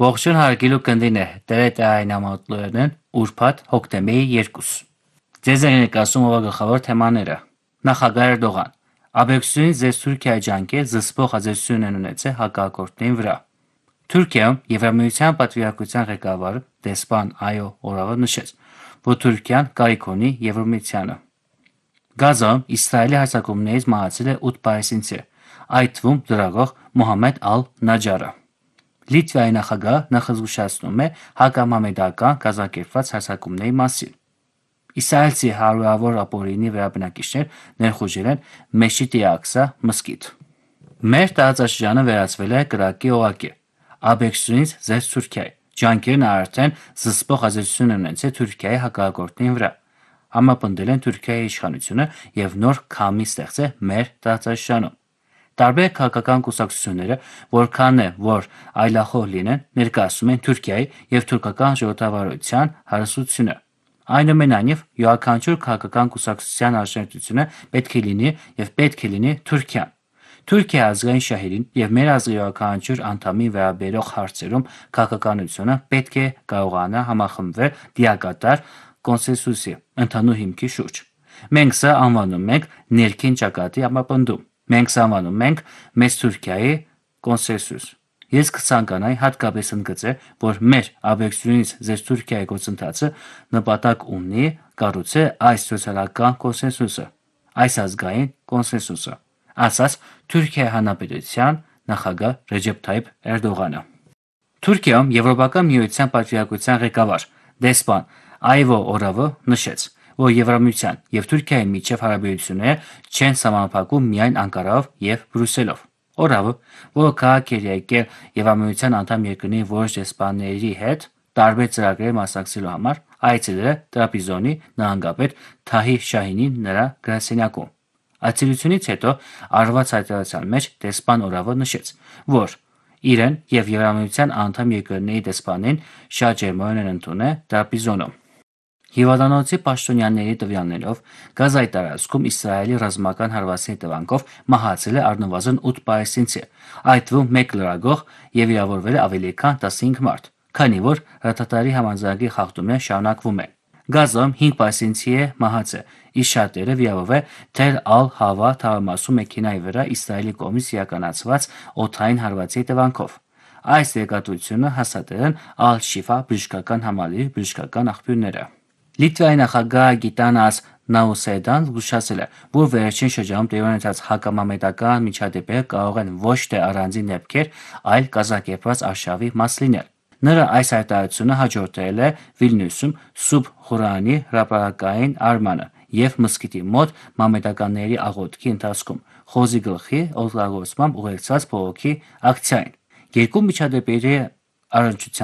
Ողջույն հարգելի կնդիներ, դերետ այնամատնեն ուրբաթ հոկտեմբերի 2։ Ձեզ են ներկայացում գլխավոր թեմաները։ Նախագահ Էրդողան. Աբեկցությունից ձեզ Թուրքիայի ջանքեր զսպող ազդեցություն են ունեցել հակառակորդների վրա։ Թուրքիայում Եվրամիության պատվիրակության ղեկավար դեսպան Այո Օրավը նշեց, որ Թուրքիան կարիք ունի Եվրամիությանը։ Գազայում Իսրայելի հարձակումներից մահացել է 8 պալեստինցի, այդ թվում լրագրող Մոհամմեդ Ալ-Նաջարը։ Լիտվայի նախագահը նախազգուշացնում է հակամամեդական կազմակերպված հարձակումների մասին։ Իսրայելցի հարյուրավոր ապօրինի վերաբնակիչներ ներխուժել են Մեշիտ Ալ-Աղսա մզկիթ։ Մեր տարածաշրջանը վերածվել է կրակի օղակի։ Աբեկցությունից զերծ Թուրքիայի ջանքերն արդեն զսպող ազդեցություն են ունեցել Թուրքիայի հակառակորդների վրա։ Համապնդել են Թուրքիայի իշխանությունը եւ նոր քամի ստեղծել մեր տարածաշրջանում։ Տարբեր քաղաքական կուսակցությունները, որքան է որ այլախոհ լինեն, ներկայացնում են Թուրքիայի եւ թուրքական ժողովրդավարության հարստությունը։ Այնուամենայնիվ, յուրաքանչյուր քաղաքական կուսակցության առաջնորդությունը պետք է լինի եւ պետք է լինի Թուրքիան։ Թուրքիայի ազգային շահերին եւ մեր ազգի յուրաքանչյուր անդամի վերաբերող հարցերում քաղաքականությունը պետք է կարողանա համախմբվել դիակատար կոնսենսուսի ընդհանուր հիմքի շուրջ։ Մենք սա անվանում ենք ներքին ճակատի համապնդում։ Մենք սա անվանում ենք մեծ Թուրքիայի կոնսենսուս։ Ես կցանկանայի հատկապես ընդգծել, որ մեր աբեկցությունից զերծ Թուրքիայի գործընթացը նպատակ ունի կառուցել այս սոցիալական կոնսենսուսը, այս ազգային կոնսենսուսը, ասաց Թուրքիայի Հանրապետության նախագահ Ռեջեփ Թայիփ Էրդողանը։ Թուրքիայում Եվրոպական միության պատվիրակության ղեկավար դեսպան Այո Օրավը նշեց, որ Եվրամիության եւ Թուրքիայի միջև հարաբերությունները չեն սահմանափակվում միայն Անկարայով եւ Բրյուսելով։ Օրավը, որը քաղաք էր եկել Եվրամիության անդամ երկրների որոշ դեսպանների հետ տարբեր ծրագրերի մասնակցելու համար, այցելել է Տրապիզոնի նահանգապետ Թահիր Շահինին նրա գրասենյակում։ Այցելությունից հետո արված հայտարարության մեջ դեսպան Օրավը նշեց, որ իրեն եւ Եվրամիության անդամ երկրների դեսպանին շատ ջերմորեն են ընդունել Տրապիզոնում։ Հիվանդանոցի պաշտոնյաների տվյալներով Գազայի տարածքում Իսրայելի ռազմական հարվածների հետևանքով մահացել է առնվազն 8 պալեստինցի, այդ թվում 1 լրագրող եւ վիրավորվել է ավելի քան 15 մարդ, քանի որ հրթիռի համաձայնագրի խախտումները շարունակվում են։ Գազայում 5 պալեստինցի է մահացել, իսկ շատերը վիրավորվել Թել Ալ-Հավա թաղամասու մեքենայի վրա Իսրայելի կողմից իրականացված օդային հարվածի հետևանքով։ Այս տեղեկատվությունը հաստատել են Ալ-Շիֆա բժշկական համալիրի բժշկական աղբյուրները։ Լիտվայի նախագահ Գիտանաս Նաուսեդան զգուշացրել է, որ վերջին շրջանում տեղի ունեցած հակամամեդական միջադեպերը կարող են ոչ թե առանձին դեպքեր, այլ կազմակերպված արշավի մաս լինել։ Նրա այս հայտարարությունը հաջորդել է Վիլնյուսում Սուրբ Ղուրանի հրապարակային արմանը եւ մզկիթի մոտ մամեդականների աղոթքի ընթացքում խոզի գլխի օգտագործմամբ ուղեկցված բողոքի ակցիային։ Երկու միջադեպերի առնչությամբ